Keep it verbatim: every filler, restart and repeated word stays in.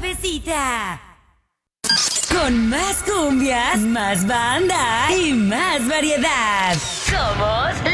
suavecita. Con más cumbias, más banda y más variedad. Somos